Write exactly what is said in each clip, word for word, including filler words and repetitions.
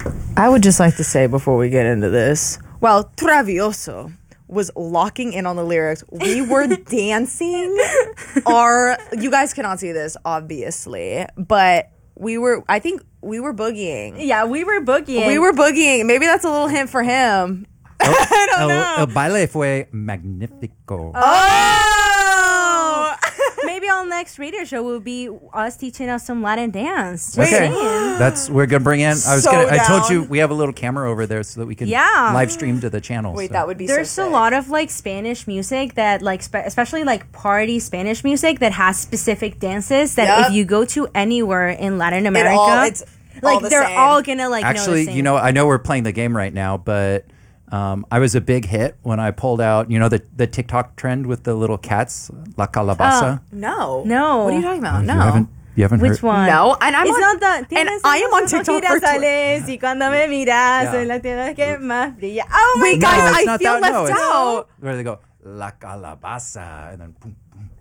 I would just like to say before we get into this, while Travioso was locking in on the lyrics, we were dancing. Our, you guys cannot see this, obviously, but we were, I think we were boogieing. Yeah, we were boogieing. We were boogieing. Maybe that's a little hint for him. I don't el, know. El baile fue magnífico. Oh! Maybe our next radio show will be us teaching us some Latin dance. Just Okay, saying. that's we're gonna bring in. I was So gonna. I told down. you we have a little camera over there so that we can Yeah. live stream to the channel. Wait, so. that would be There's so a sick. lot of like Spanish music that like, spe- especially like party Spanish music that has specific dances that Yep. if you go to anywhere in Latin America, all- it's like all the they're same. all gonna like know the Actually, same. you know, I know we're playing the game right now, but um, I was a big hit when I pulled out, you know, the the TikTok trend with the little cats, La Calabaza. No. No. What are you talking about? You No. haven't, you haven't Which heard? one? No, and I'm it's on, not the. and Tienes I am on unos TikTok ojitos for tw- sales y cuando me miras Yeah. en la tierra que más brilla. Oh my Wait, god! guys, it's I not feel that, left no, it's- out. Where they go, La Calabaza, and then boom, boom.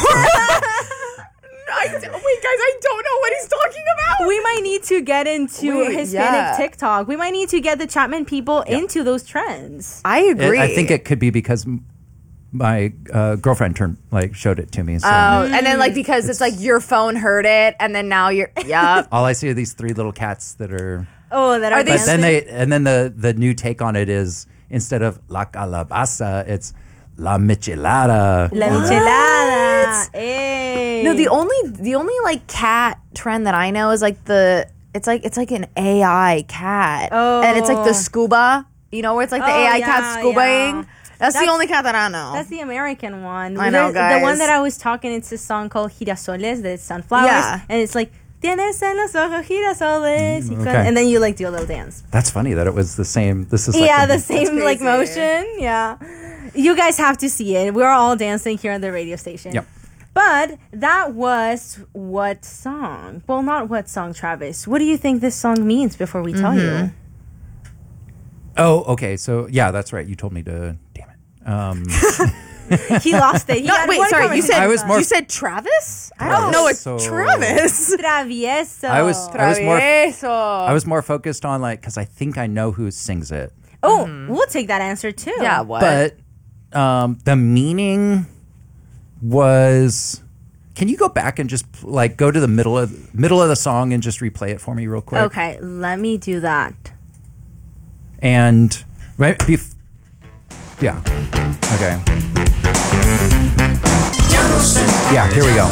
I, wait, guys, I don't know what he's talking about. We might need to get into Wait, Hispanic yeah. TikTok. We might need to get the Chapman people into those trends. I It- agree. I think it could be because m- my uh, girlfriend turned like showed it to me. So Oh, and then like because it's, like your phone heard it, and then now you're yeah. all I see are these three little cats that are. Oh, that are, Are they But then they and then the the new take on it is instead of La Calabaza, it's La Michelada. La michelada. Hey. No, the only the only like cat trend that I know is like the it's like it's like an A I cat, Oh. and it's like the scuba. You know where it's like the Oh, A I yeah, cat scubaing. yeah. That's, the That's- only cat that I know. That's the American one. I know, The- The one guys. that I was talking, it's a song called Girasoles, that's sunflowers. Yeah. And it's like, Tienes en los ojos girasoles. y con-" okay. And then you like do a little dance. That's funny that it was the same. This is like Yeah, a- the same like crazy. motion. Yeah. You guys have to see it. We're all dancing here on the radio station. Yep. But that was what song? Well, not what song, Travis. What do you think this song means before we tell you? Oh, okay. So yeah, that's right. You told me to. Damn it. Um, He lost it. He no, had wait, one sorry. You conversation. said I was more- you said Travis. I don't know it's So- Travis. Travieso. I was I was more Travieso. I was more focused on like because I think I know who sings it, Oh, we'll take that answer too. yeah. What? but um, the meaning was. Can you go back and just like go to the middle of middle of the song and just replay it for me real quick? Okay, let me do that. And right bef- yeah. Okay. Yeah, here we go.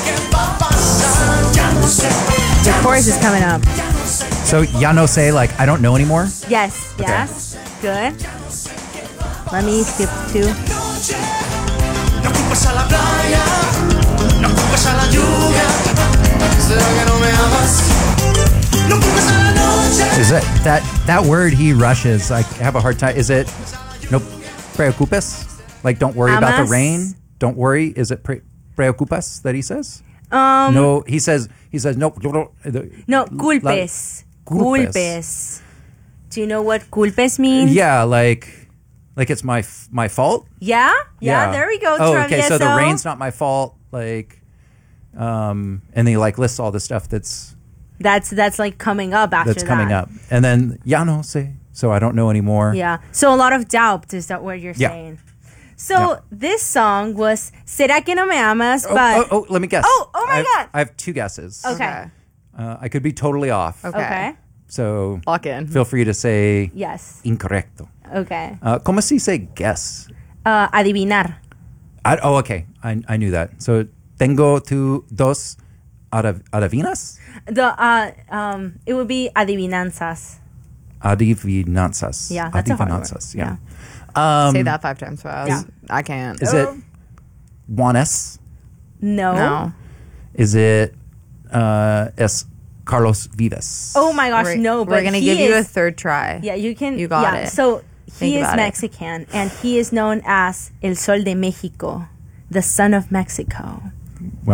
The chorus is coming up. So ya no sé, like I don't know anymore. Yes, yes. Good. Let me skip to. No culpes a la playa, no culpes a la lluvia. ¿Será que no me amas? No culpes a la noche. Is it that that word he rushes? I have a hard time. Is it no preocupes? Like don't worry about Amas? the rain. Don't worry. Is it pre- preocupas that he says? Um, No, he says he says no. no, no, La- culpes. culpes. Culpes. Do you know what culpes means? Yeah, like like it's my f- my fault. Yeah? Yeah, there we go. Oh, okay. So the Travieso. rain's not my fault. Like, um, and he like lists all the stuff that's That's that's like coming up after that's coming that. up, and then ya no sé. So I don't know anymore. Yeah. So a lot of doubt is that what you're Yeah. saying. So Yeah. this song was Será que no me amas? Oh, But oh, oh, let me guess. Oh, oh my I have, God. I have two guesses. okay. Uh, I could be totally off. Okay. Okay. So Lock in. feel free to say Yes. incorrecto. Okay. Uh, ¿Cómo se dice guess? Uh, adivinar. I, oh, okay. I, I knew that. So tengo tu dos adiv- adivinas? The uh um it would be adivinanzas. Adivinanzas. Yeah, that's a hard word. Adivinanzas, yeah. Um, Say that five times fast. Yeah. I can't. Is it Juanes? No. No. Is it uh, es Carlos Vives? Oh my gosh, We're, no. But we're gonna he give you a is- third try. Yeah, you can. You got yeah, it. So Think he is about it. Mexican, and he is known as El Sol de México, the Sun of Mexico. Well,